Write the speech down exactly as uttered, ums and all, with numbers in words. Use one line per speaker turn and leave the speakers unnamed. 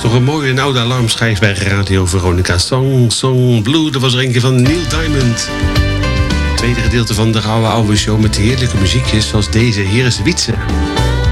Toch een mooie en oude alarmschijf bij Radio Veronica. Song, Song Blue, dat was er eentje van Neil Diamond. Tweede gedeelte van de oude oude show met heerlijke muziekjes zoals deze. Hier is Wietse.